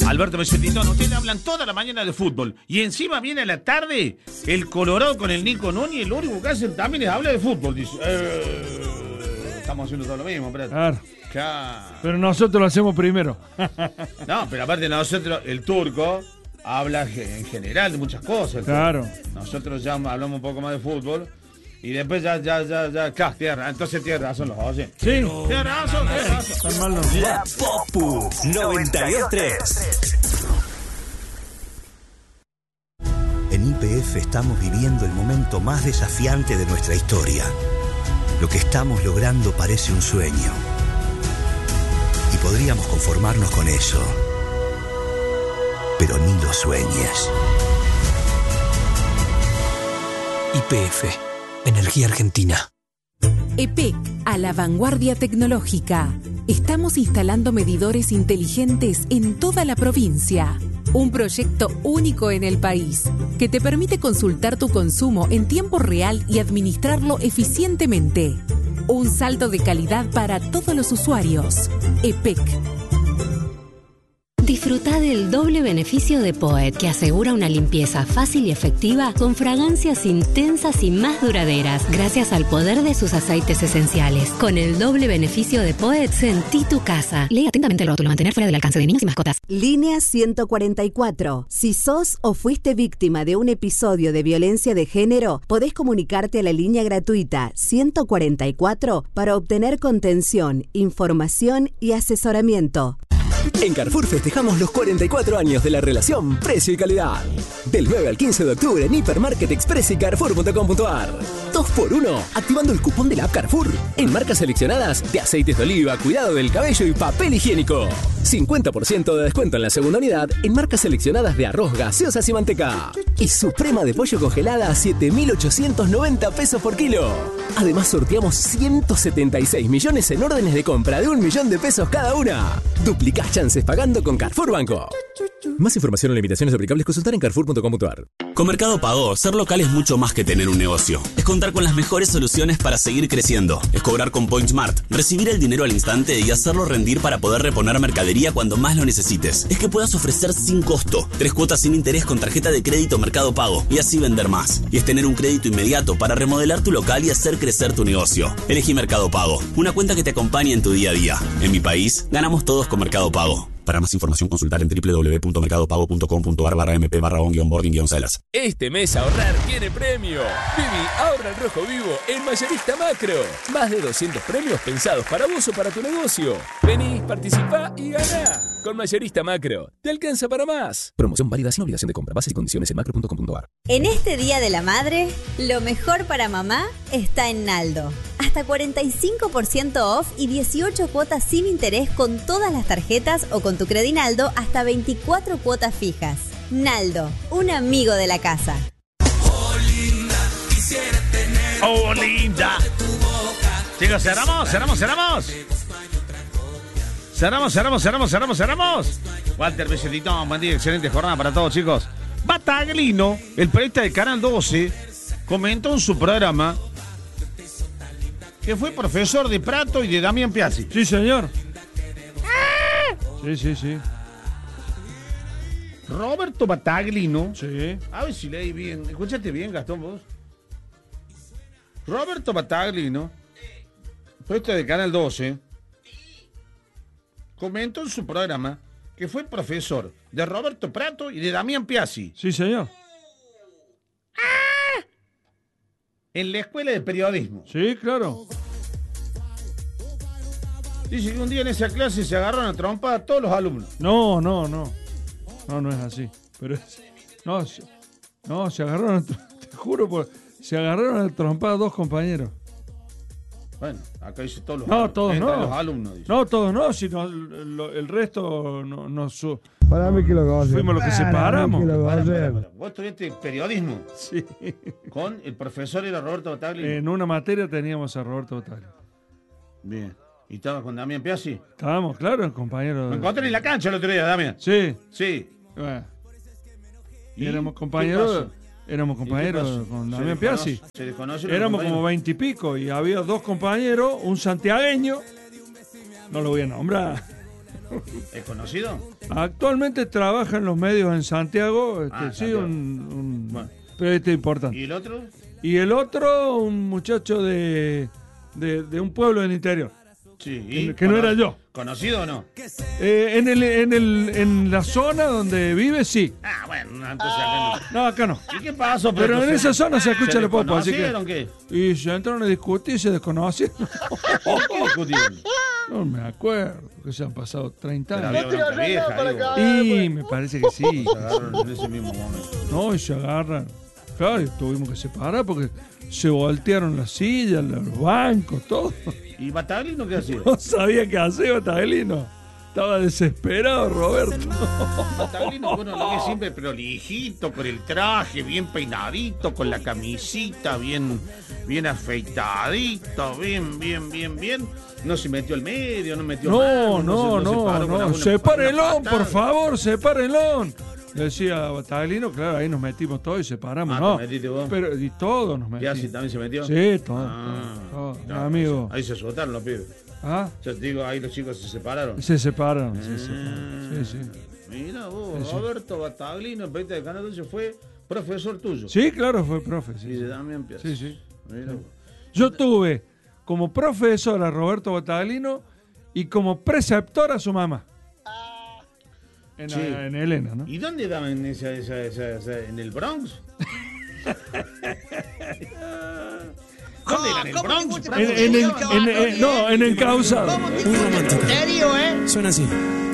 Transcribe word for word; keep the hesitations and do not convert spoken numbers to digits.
Alberto me dice, Titón, ustedes hablan toda la mañana de fútbol y encima viene a la tarde el Colorado con el Nico Núñez y lo único que hacen también es hablar de fútbol. Dice, eh, estamos haciendo todo lo mismo, pero... Claro. Claro. Pero nosotros lo hacemos primero. No, pero aparte nosotros, el turco habla en general de muchas cosas. Claro. Nosotros ya hablamos un poco más de fútbol y después ya, ya, ya, ya, claro, tierra. Entonces tiene razón los oye. Sí. Tiene razón, tiene razón. Están mal los... La Popu noventa y dos tres. En Y P F estamos viviendo el momento más desafiante de nuestra historia. Lo que estamos logrando parece un sueño. Y podríamos conformarnos con eso. Pero ni lo sueñes. Y P F, Energía Argentina. E P E C, a la vanguardia tecnológica. Estamos instalando medidores inteligentes en toda la provincia. Un proyecto único en el país, que te permite consultar tu consumo en tiempo real y administrarlo eficientemente. Un salto de calidad para todos los usuarios. E P E C. Disfruta del doble beneficio de Poet, que asegura una limpieza fácil y efectiva con fragancias intensas y más duraderas, gracias al poder de sus aceites esenciales. Con el doble beneficio de Poet, sentí tu casa. Lee atentamente el rótulo. Mantener fuera del alcance de niños y mascotas. Línea ciento cuarenta y cuatro. Si sos o fuiste víctima de un episodio de violencia de género, podés comunicarte a la línea gratuita ciento cuarenta y cuatro para obtener contención, información y asesoramiento. En Carrefour festejamos los cuarenta y cuatro años de la relación precio y calidad. Del nueve al quince de octubre en Hipermarket Express y Carrefour punto com punto a r. dos por uno, activando el cupón de la app Carrefour. En marcas seleccionadas de aceites de oliva, cuidado del cabello y papel higiénico. cincuenta por ciento de descuento en la segunda unidad en marcas seleccionadas de arroz, gaseosas y manteca. Y suprema de pollo congelada a siete mil ochocientos noventa pesos por kilo. Además sorteamos ciento setenta y seis millones en órdenes de compra de un millón de pesos cada una. Duplicás chances pagando con Carrefour Banco. Más información o limitaciones aplicables, consultar en carrefour punto com punto a r. Con Mercado Pago, ser local es mucho más que tener un negocio. Es contar con las mejores soluciones para seguir creciendo. Es cobrar con PointSmart, recibir el dinero al instante y hacerlo rendir para poder reponer mercadería cuando más lo necesites. Es que puedas ofrecer sin costo, tres cuotas sin interés con tarjeta de crédito Mercado Pago y así vender más. Y es tener un crédito inmediato para remodelar tu local y hacer crecer tu negocio. Elegí Mercado Pago, una cuenta que te acompañe en tu día a día. En mi país, ganamos todos con Mercado Pago. Para más información, consultar en w w w punto mercado pago punto com punto a r barra m p barra on guión boarding guión celas. Este mes ahorrar tiene premio. Vivi, ahorra el rojo vivo en Mayorista Macro. Más de doscientos premios pensados para vos o para tu negocio. Vení, participá y ganá. Con Mayorista Macro, te alcanza para más. Promoción válida sin obligación de compra. Bases y condiciones en macro punto com punto a r. En este Día de la Madre, lo mejor para mamá está en Naldo. Hasta cuarenta y cinco por ciento off y dieciocho cuotas sin interés con todas las tarjetas o con tu Credinaldo hasta veinticuatro cuotas fijas. Naldo, un amigo de la casa. Oh, linda. Chicos, cerramos, cerramos, cerramos. Cerramos, cerramos, cerramos, cerramos, cerramos. Walter Belletito, buen día, excelente jornada para todos, chicos. Bataglino, el periodista de Canal doce, comentó en su programa que fue profesor de Prato y de Damián Piazzi. Sí, señor. Sí, sí, sí. Roberto Bataglino. Sí. A ver si leí bien. Escúchate bien, Gastón, vos. Roberto Bataglino, periodista de Canal doce, comentó en su programa que fue profesor de Roberto Prato y de Damián Piazzi. Sí, señor. ¡Ah! En la escuela de periodismo. Sí, claro. Dice que un día en esa clase se agarraron a trompada a todos los alumnos. No, no, no. No, no es así. Pero es, no, se, no, se agarraron, te juro, por, se agarraron a trompada a dos compañeros. Bueno, acá dice todos los no, alumnos. Todos no, los alumnos. Dice. No, todos no, sino el, el resto no, no su, para mí que lo va a hacer. Fuimos los que separamos. Que lo va a hacer. Para, para, para. Vos estudiaste periodismo. Sí. Con el profesor era Roberto Bataglino. En una materia teníamos a Roberto Bataglino. Bien. ¿Y estabas con Damián Piazzi? Estábamos, claro, el compañero. Me encontré en la cancha el otro día, Damián. Sí. Sí. Bueno. ¿Y éramos compañeros. Éramos compañeros con Damián Piazzi. Se desconoce. Éramos como veintipico y, y había dos compañeros, un santiagueño, no lo voy a nombrar. ¿Es conocido? Actualmente trabaja en los medios en Santiago. Este, Ah, sí, Santiago. un, un Bueno. periodista importante. ¿Y el otro? Y el otro, un muchacho de, de, de un pueblo del interior. Sí. Que, que no era yo. ¿Conocido o no? Eh, en, el, en, el, en la zona donde vive, sí. Ah, bueno, entonces acá no. No, acá no. ¿Y qué pasó? Pero en esa zona se escucha ¿Se el popo, así que. desconocieron qué? Y se entraron a discutir y se desconocieron. ¿Qué discutieron? No me acuerdo, que se han pasado treinta Pero años. había bronca vieja, ahí, Y me parece que sí. Se agarraron en ese mismo momento. No, y se agarran. Claro, y tuvimos que separar porque se voltearon las sillas, los bancos, todo. ¿Y Bataglino qué hacía? No sabía qué hacer, Bataglino. Estaba desesperado, Roberto. Bataglino, bueno, lo que siempre prolijito, con el traje bien peinadito, con la camisita bien, bien afeitadito, bien, bien, bien, bien. No se metió al medio, no metió No, mano, no, se- no, se paró con no. alguna- Sepárenlo, alguna por patada. favor, sepárenlo. Decía Bataglino, claro, ahí nos metimos todos y separamos. Ah, no, ¿te metiste vos? pero y todos nos ¿Qué metimos. hace? ¿También se metió? Sí, todos. Ah, todos, claro, amigo. Ahí se soltaron los pibes. ¿Ah? Yo te digo, ahí los chicos se separaron. Se separaron, se separaron. Sí, sí. Mira vos, Sí, sí. Roberto Bataglino, el periodista de Canal doce, fue profesor tuyo. Sí, claro, fue profe. Sí, Y sí. de Damián Piazza. Sí, sí. Mira vos. Yo tuve como profesor a Roberto Bataglino y como preceptor a su mamá. En, Sí. en Elena, ¿no? ¿Y dónde daban esa, esa, esa, esa- en el Bronx? ¿Dónde era? ¿En el Bronx? En, en el, en- en- no, en Encauzado. Muy romántico. ¿En serio, eh? Suena así.